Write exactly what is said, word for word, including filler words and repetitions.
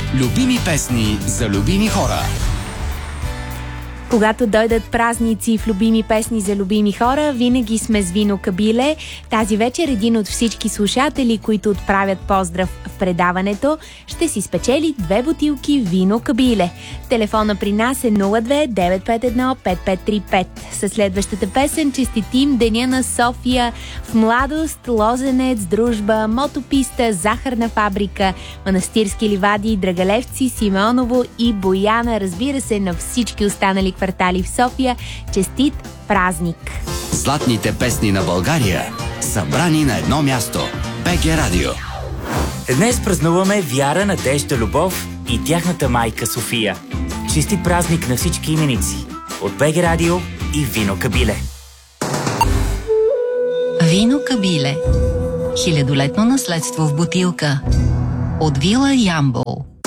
Любими песни за любими хора. Когато дойдат празници в любими песни за любими хора, винаги сме с Вино Кабиле. Тази вечер един от всички слушатели, които отправят поздрав в предаването, ще си спечели две бутилки Вино Кабиле. Телефона при нас е нула две девет пет едно пет пет три пет. Със следващата песен честитим Деня на София в младост, Лозенец, Дружба, Мотописта, Захарна фабрика, Манастирски ливади, Драгалевци, Симеоново и Бояна. Разбира се, на всички останали квартали в София. Честит празник! Златните песни на България, събрани на едно място. БГ Радио. Днес празнуваме Вяра, Надежда, Любов и тяхната майка София. Честит празник на всички именици. От БГ Радио и Вино Кабиле. Вино Кабиле. Хилядолетно наследство в бутилка. От Вила Ямбол.